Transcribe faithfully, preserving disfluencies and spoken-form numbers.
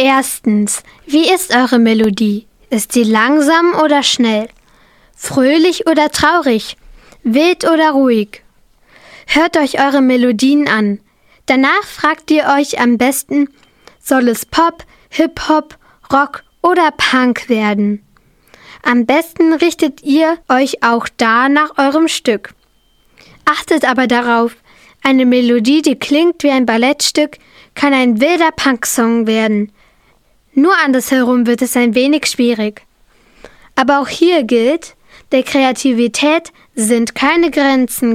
Erstens, wie ist eure Melodie? Ist sie langsam oder schnell? Fröhlich oder traurig? Wild oder ruhig? Hört euch eure Melodien an. Danach fragt ihr euch am besten, soll es Pop, Hip-Hop, Rock oder Punk werden? Am besten richtet ihr euch auch da nach eurem Stück. Achtet aber darauf, eine Melodie, die klingt wie ein Ballettstück, kann ein wilder Punksong werden. Nur andersherum wird es ein wenig schwierig. Aber auch hier gilt, der Kreativität sind keine Grenzen